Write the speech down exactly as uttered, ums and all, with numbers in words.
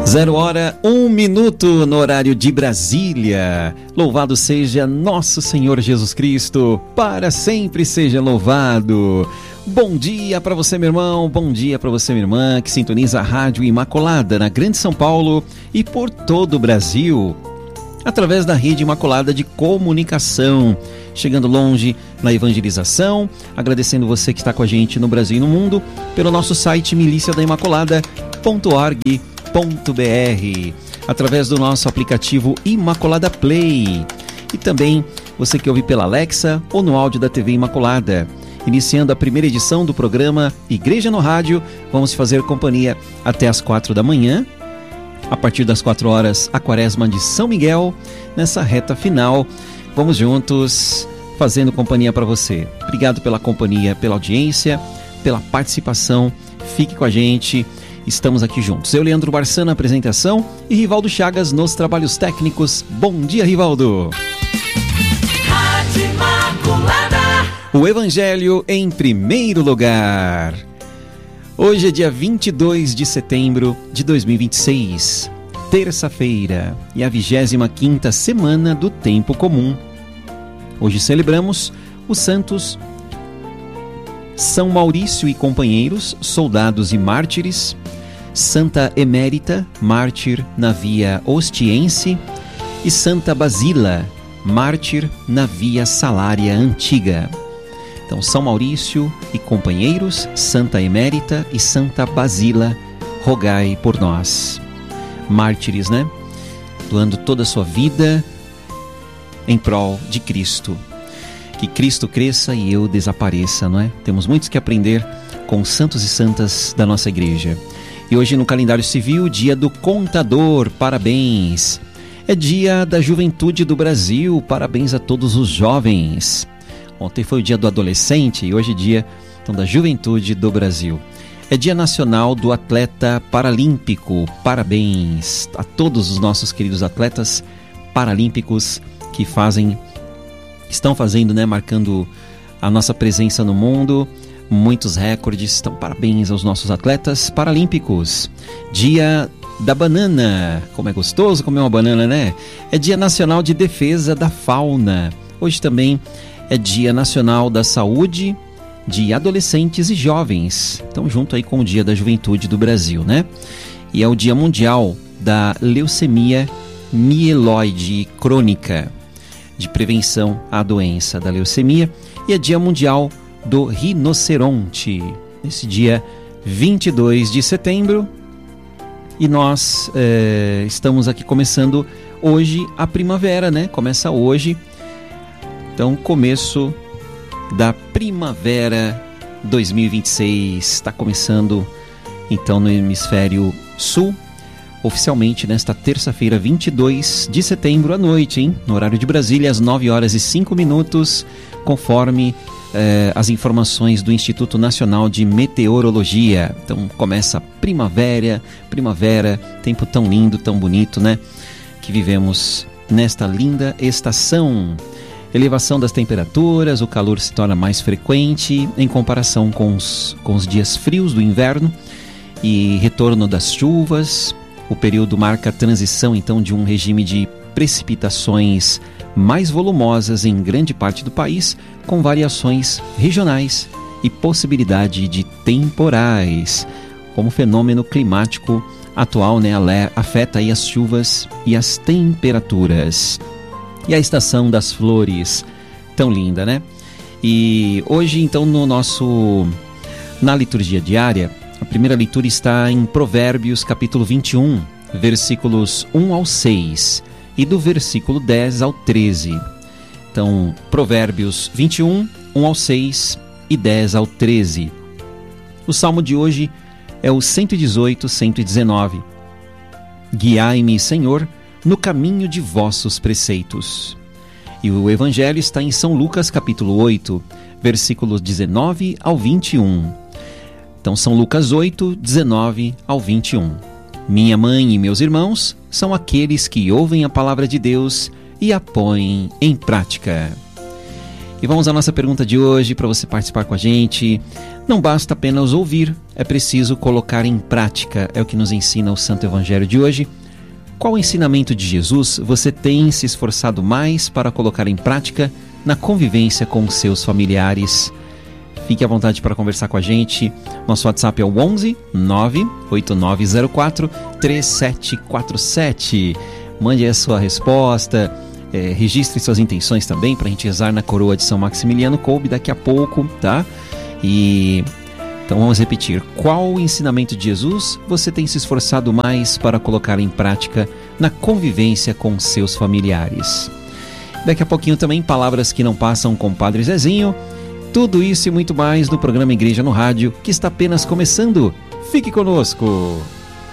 Zero hora, um minuto no horário de Brasília. Louvado seja nosso Senhor Jesus Cristo, para sempre seja louvado. Bom dia para você, meu irmão, bom dia para você, minha irmã, que sintoniza a Rádio Imaculada na Grande São Paulo e por todo o Brasil, através da Rede Imaculada de Comunicação, chegando longe na evangelização, agradecendo você que está com a gente no Brasil e no mundo, pelo nosso site milícia da imaculada ponto org ponto br, através do nosso aplicativo Imaculada Play, e também você que ouve pela Alexa ou no áudio da T V Imaculada. Iniciando a primeira edição do programa Igreja no Rádio, vamos fazer companhia até as quatro da manhã. A partir das quatro horas, a Quaresma de São Miguel, nessa reta final. Vamos juntos, fazendo companhia para você. Obrigado pela companhia, pela audiência, pela participação. Fique com a gente, estamos aqui juntos. Eu, Leandro Barçan, na apresentação, e Rivaldo Chagas nos trabalhos técnicos. Bom dia, Rivaldo! Rádio Imaculada. O Evangelho em primeiro lugar. Hoje é dia vinte e dois de setembro de dois mil e vinte e seis, terça-feira, e a vigésima quinta semana do Tempo Comum. Hoje celebramos os santos São Maurício e companheiros, soldados e mártires, Santa Emérita, mártir na Via Ostiense, e Santa Basíla, mártir na Via Salária Antiga. Então, São Maurício e companheiros, Santa Emérita e Santa Basíla, rogai por nós. Mártires, né? Doando toda a sua vida em prol de Cristo. Que Cristo cresça e eu desapareça, não é? Temos muito que aprender com os santos e santas da nossa igreja. E hoje no calendário civil, dia do contador, parabéns. É dia da juventude do Brasil, parabéns a todos os jovens. Ontem foi o dia do adolescente e hoje é dia então, da juventude do Brasil. É dia nacional do atleta paralímpico. Parabéns a todos os nossos queridos atletas paralímpicos que fazem, estão fazendo, né, marcando a nossa presença no mundo, muitos recordes. Então, parabéns aos nossos atletas paralímpicos. Dia da banana. Como é gostoso comer uma banana, né? É dia nacional de defesa da fauna. Hoje também é Dia Nacional da Saúde de Adolescentes e Jovens. Então, junto aí com o Dia da Juventude do Brasil, né? E é o Dia Mundial da Leucemia Mieloide Crônica, de prevenção à doença da leucemia. E é Dia Mundial do Rinoceronte, nesse dia vinte e dois de setembro. E nós é, estamos aqui começando hoje a primavera, né? Começa hoje. Então, começo da primavera dois mil e vinte e seis está começando então no hemisfério sul, oficialmente nesta terça-feira, vinte e dois de setembro à noite, hein? No horário de Brasília, às nove horas e cinco minutos, conforme eh, as informações do Instituto Nacional de Meteorologia. Então, começa a primavera, primavera, tempo tão lindo, tão bonito, né? Que vivemos nesta linda estação. Elevação das temperaturas, o calor se torna mais frequente em comparação com os, com os dias frios do inverno e retorno das chuvas. O período marca a transição, então, de um regime de precipitações mais volumosas em grande parte do país, com variações regionais e possibilidade de temporais. Como o fenômeno climático atual, né, afeta aí as chuvas e as temperaturas. E a estação das flores, tão linda, né? E hoje, então, no nosso, na liturgia diária, a primeira leitura está em Provérbios, capítulo vinte e um, versículos um ao seis, e do versículo dez ao treze. Então, Provérbios vinte e um, um ao seis e dez ao treze. O salmo de hoje é o cento e dezoito, cento e dezenove. Guiai-me, Senhor, no caminho de vossos preceitos. E o Evangelho está em São Lucas, capítulo oito, versículos dezenove ao vinte e um. Então, São Lucas oito, dezenove ao vinte e um. Minha mãe e meus irmãos são aqueles que ouvem a palavra de Deus e a põem em prática. E vamos à nossa pergunta de hoje para você participar com a gente. Não basta apenas ouvir, é preciso colocar em prática. É o que nos ensina o Santo Evangelho de hoje. Qual ensinamento de Jesus você tem se esforçado mais para colocar em prática na convivência com seus familiares? Fique à vontade para conversar com a gente. Nosso WhatsApp é o onze nove oito nove zero quatro três sete quatro sete. Mande a sua resposta, é, registre suas intenções também para a gente rezar na coroa de São Maximiliano Kolbe daqui a pouco, tá? E então vamos repetir. Qual o ensinamento de Jesus você tem se esforçado mais para colocar em prática na convivência com seus familiares? Daqui a pouquinho também palavras que não passam com o Padre Zezinho. Tudo isso e muito mais no programa Igreja no Rádio, que está apenas começando. Fique conosco!